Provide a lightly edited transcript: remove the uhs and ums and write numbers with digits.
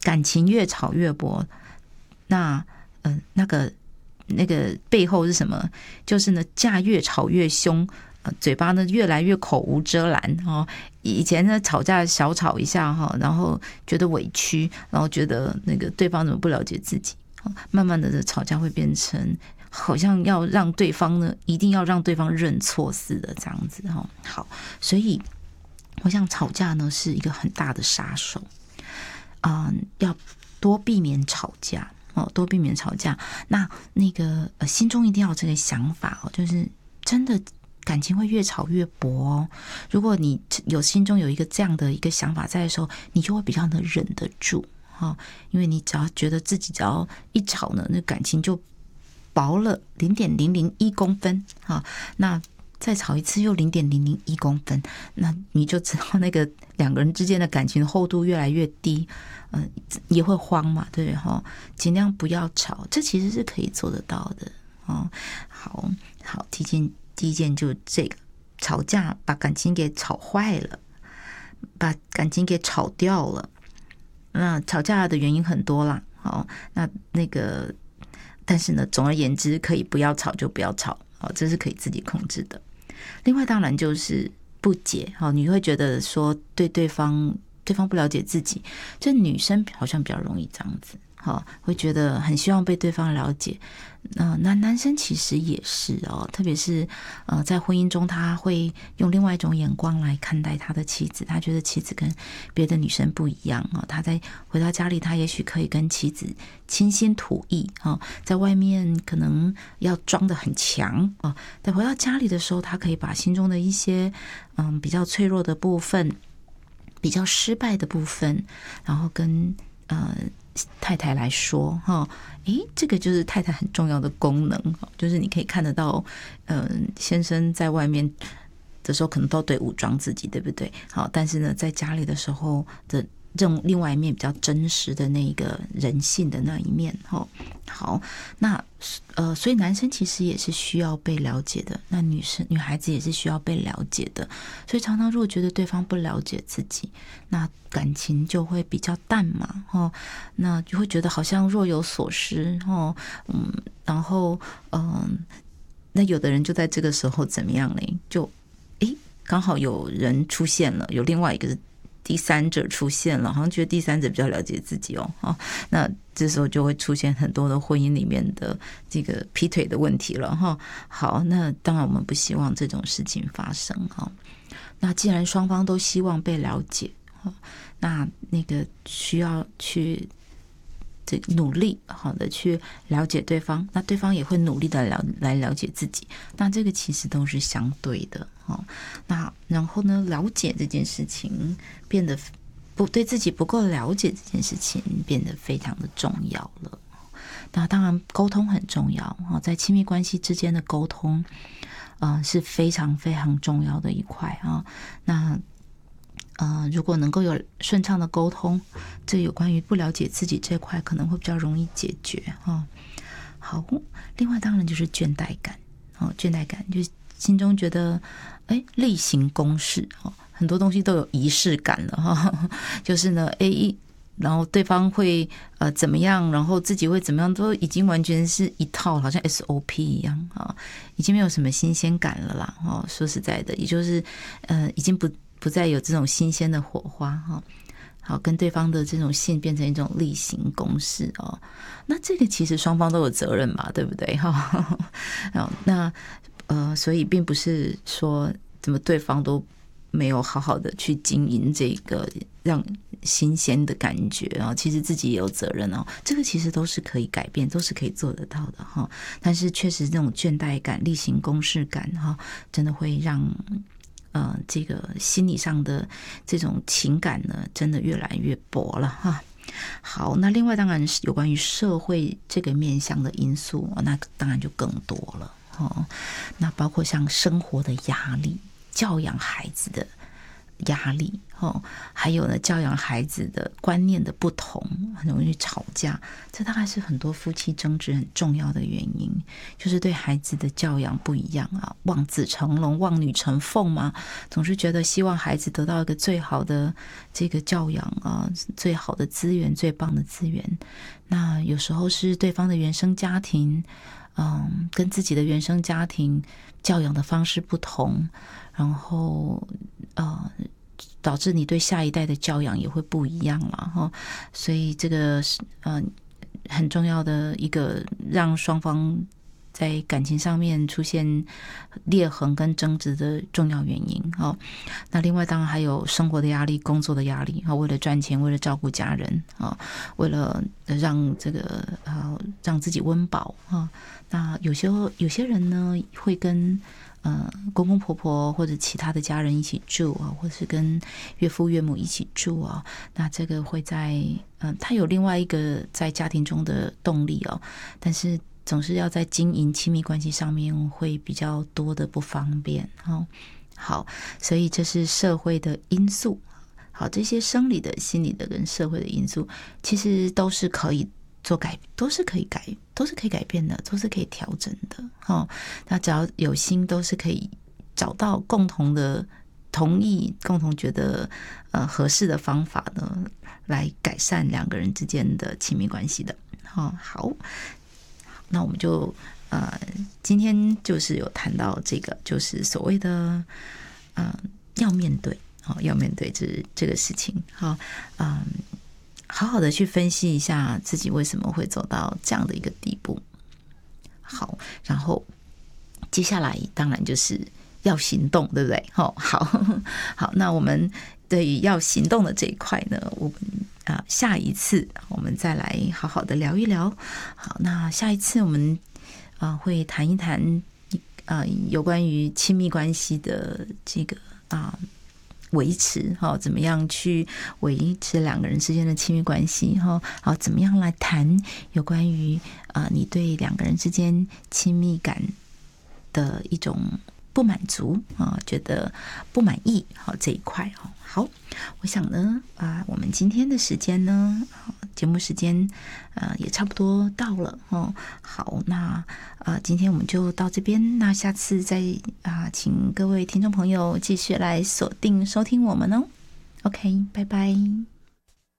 感情越吵越薄，那那个背后是什么？就是呢，架越吵越凶，嘴巴呢越来越口无遮拦哦。以前呢吵架小吵一下哈，然后觉得委屈，然后觉得那个对方怎么不了解自己，慢慢的吵架会变成好像要让对方呢，一定要让对方认错似的这样子哈。好，所以我想吵架呢是一个很大的杀手，要多避免吵架。多避免吵架。那个心中一定要有这个想法哦，就是真的感情会越吵越薄哦。如果你心中有一个这样的一个想法在的时候，你就会比较能忍得住哦，因为你只要觉得自己只要一吵呢，那感情就薄了0.001公分啊，那再吵一次又0.001公分，那你就知道那个两个人之间的感情厚度越来越低，也会慌嘛，对不对哈？尽量不要吵，这其实是可以做得到的哦。好，第一件就这个，吵架把感情给吵坏了，把感情给吵掉了。那吵架的原因很多啦，好，那个，但是呢，总而言之，可以不要吵就不要吵，这是可以自己控制的。另外当然就是不解，你会觉得说对方不了解自己，这女生好像比较容易这样子，会觉得很希望被对方了解。男生其实也是哦，特别是在婚姻中，他会用另外一种眼光来看待他的妻子，他觉得妻子跟别的女生不一样，他在回到家里，他也许可以跟妻子倾心吐意，在外面可能要装得很强，在回到家里的时候，他可以把心中的一些比较脆弱的部分，比较失败的部分，然后跟太太来说这个就是太太很重要的功能，就是你可以看得到先生在外面的时候可能都得武装自己，对不对？好，但是呢在家里的时候的另外一面比较真实的那个人性的那一面。好，那所以男生其实也是需要被了解的，那女孩子也是需要被了解的。所以常常如果觉得对方不了解自己，那感情就会比较淡嘛，那就会觉得好像若有所失，然后那有的人就在这个时候怎么样呢？就刚好有人出现了，有另外一个第三者出现了，好像觉得第三者比较了解自己那这时候就会出现很多的婚姻里面的这个劈腿的问题了好，那当然我们不希望这种事情发生那既然双方都希望被了解，那个需要去努力好的去了解对方，那对方也会努力的来了解自己，那这个其实都是相对的那然后呢，了解这件事情变得对自己不够了解，这件事情变得非常的重要了。那当然沟通很重要在亲密关系之间的沟通是非常非常重要的一块那如果能够有顺畅的沟通，这有关于不了解自己这块可能会比较容易解决好，另外当然就是倦怠感倦怠感就是心中觉得例行公事很多东西都有仪式感了就是呢然后对方会怎么样，然后自己会怎么样，都已经完全是一套好像 SOP 一样已经没有什么新鲜感了啦说实在的，也就是已经不再有这种新鲜的火花好，跟对方的这种性变成一种例行公事那这个其实双方都有责任嘛，对不对那所以并不是说怎么对方都没有好好的去经营这个让新鲜的感觉其实自己也有责任这个其实都是可以改变，都是可以做得到的但是确实这种倦怠感、例行公事感真的会让这个心理上的这种情感呢，真的越来越薄了好，那另外当然是有关于社会这个面向的因素，那当然就更多了那包括像生活的压力、教养孩子的压力还有呢教养孩子的观念的不同，很容易吵架。这大概是很多夫妻争执很重要的原因，就是对孩子的教养不一样啊，望子成龙望女成凤嘛，总是觉得希望孩子得到一个最好的这个教养啊，最好的资源，最棒的资源。那有时候是对方的原生家庭跟自己的原生家庭教养的方式不同，然后导致你对下一代的教养也会不一样了所以这个是很重要的一个让双方在感情上面出现裂痕跟争执的重要原因那另外当然还有生活的压力、工作的压力为了赚钱，为了照顾家人为了让这个让自己温饱那有些人呢会跟公公婆婆或者其他的家人一起住或者是跟岳父岳母一起住那这个会在他有另外一个在家庭中的动力但是总是要在经营亲密关系上面会比较多的不方便好，所以这是社会的因素。好，这些生理的、心理的跟社会的因素，其实都是可以都是可以改变的，都是可以调整的那只要有心，都是可以找到共同的同意、共同觉得合适的方法呢，来改善两个人之间的亲密关系的好，那我们就今天就是有谈到这个，就是所谓的要面对这个事情好好的去分析一下自己为什么会走到这样的一个地步。好，然后接下来当然就是要行动，对不对？好，那我们对于要行动的这一块呢，我们下一次我们再来好好的聊一聊。好，那下一次我们会谈一谈有关于亲密关系的这个维持怎么样去维持两个人之间的亲密关系好，怎么样来谈有关于你对两个人之间亲密感的一种不满足觉得不满意这一块好，我想呢我们今天的时间呢节目时间也差不多到了好，那今天我们就到这边，那下次再请各位听众朋友继续来锁定收听我们OK， 拜拜。